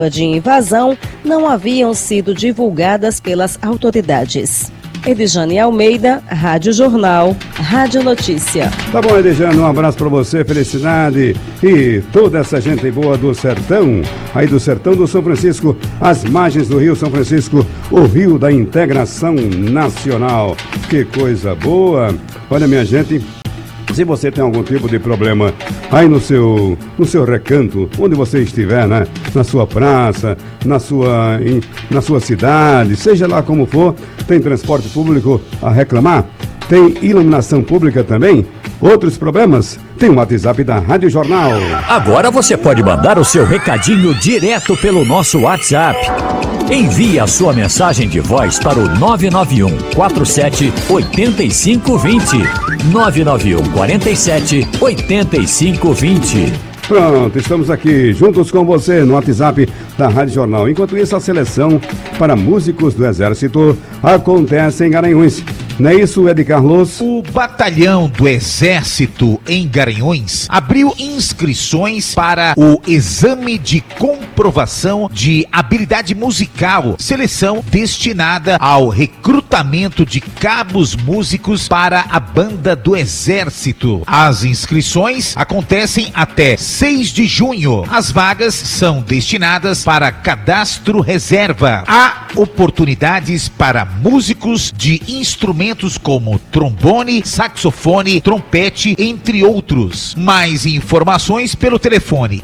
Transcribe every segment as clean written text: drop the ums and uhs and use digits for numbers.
de invasão não haviam sido divulgadas pelas autoridades. Edjane Almeida, Rádio Jornal, Rádio Notícia. Tá bom, Edjane, um abraço pra você, felicidade e toda essa gente boa do sertão, aí do sertão do São Francisco, as margens do Rio São Francisco, o Rio da Integração Nacional. Que coisa boa! Olha, minha gente, se você tem algum tipo de problema aí no seu recanto, onde você estiver, né? Na sua praça, na sua cidade, seja lá como for, tem transporte público a reclamar? Tem iluminação pública também? Outros problemas? Tem o WhatsApp da Rádio Jornal. Agora você pode mandar o seu recadinho direto pelo nosso WhatsApp. Envie a sua mensagem de voz para o 991 47 8520. 991 47 8520. Pronto, estamos aqui juntos com você no WhatsApp da Rádio Jornal. Enquanto isso, a seleção para músicos do Exército acontece em Garanhuns. Não é isso, Ed Carlos? O Batalhão do Exército em Garanhuns abriu inscrições para o exame de comprovação de habilidade musical, seleção destinada ao recrutamento de cabos músicos para a banda do Exército. As inscrições acontecem até 6 de junho. As vagas são destinadas para cadastro reserva. Há oportunidades para músicos de instrumentos como trombone, saxofone, trompete, entre outros. Mais informações pelo telefone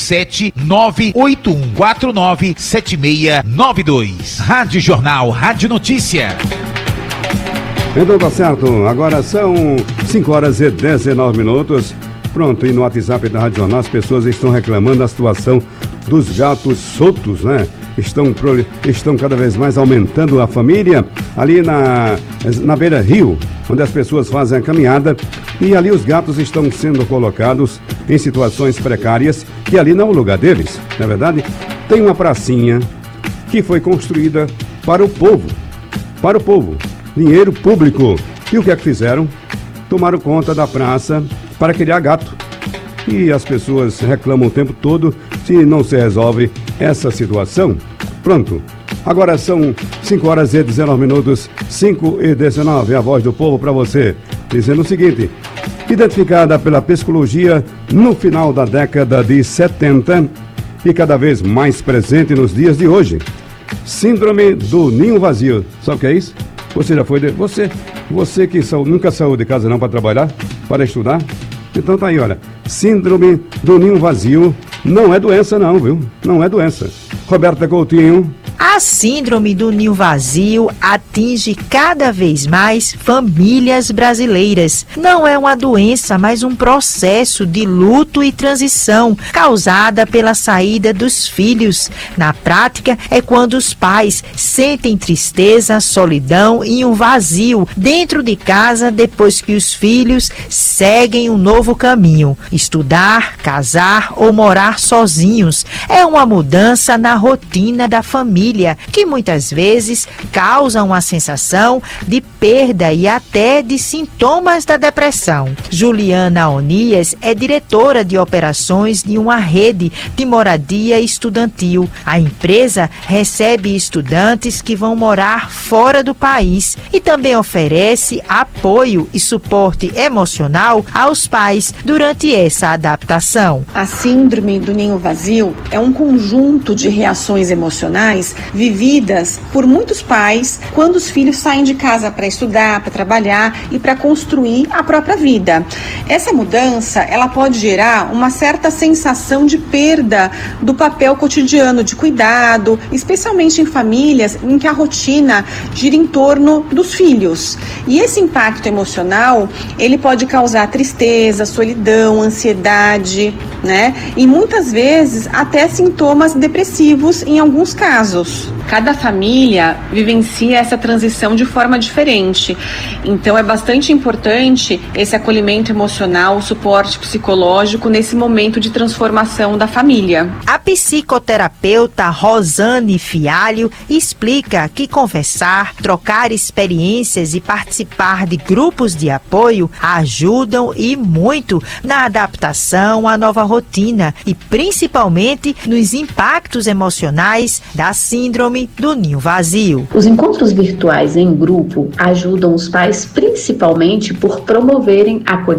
87981497692. Rádio Jornal, Rádio Notícia. Então tá certo, agora são 5h19. Pronto, e no WhatsApp da Rádio Jornal as pessoas estão reclamando da situação dos gatos soltos, né? Estão cada vez mais aumentando a família ali na beira rio, onde as pessoas fazem a caminhada, e ali os gatos estão sendo colocados em situações precárias, que ali não é o lugar deles, não é verdade? Tem uma pracinha que foi construída para o povo, dinheiro público. E o que é que fizeram? Tomaram conta da praça para criar gato. E as pessoas reclamam o tempo todo se não se resolve essa situação. Pronto. Agora são 5h19, 5h19, a voz do povo para você, dizendo o seguinte: identificada pela psicologia no final da década de 70 e cada vez mais presente nos dias de hoje, síndrome do ninho vazio. Sabe o que é isso? Você já foi você que nunca saiu de casa não para trabalhar, para estudar? Então tá aí, olha, síndrome do ninho vazio não é doença não, viu? Não é doença. Roberta Coutinho. A síndrome do ninho vazio atinge cada vez mais famílias brasileiras. Não é uma doença, mas um processo de luto e transição causada pela saída dos filhos. Na prática, é quando os pais sentem tristeza, solidão e um vazio dentro de casa depois que os filhos seguem um novo caminho. Estudar, casar ou morar sozinhos. É uma mudança na rotina da família, que muitas vezes causa uma sensação de perda e até de sintomas da depressão. Juliana Onias é diretora de operações de uma rede de moradia estudantil. A empresa recebe estudantes que vão morar fora do país e também oferece apoio e suporte emocional aos pais durante essa adaptação. A síndrome do ninho vazio é um conjunto de reações emocionais vividas por muitos pais quando os filhos saem de casa para estudar, para trabalhar e para construir a própria vida. Essa mudança, ela pode gerar uma certa sensação de perda do papel cotidiano de cuidado, especialmente em famílias em que a rotina gira em torno dos filhos. E esse impacto emocional, ele pode causar tristeza, solidão, ansiedade, né? E muitas vezes até sintomas depressivos em alguns casos. adultos. Cada família vivencia essa transição de forma diferente. Então é bastante importante esse acolhimento emocional, o suporte psicológico nesse momento de transformação da família. A psicoterapeuta Rosane Fialho explica que conversar, trocar experiências e participar de grupos de apoio ajudam e muito na adaptação à nova rotina e principalmente nos impactos emocionais da síndrome do ninho vazio. Os encontros virtuais em grupo ajudam os pais principalmente por promoverem acolhimento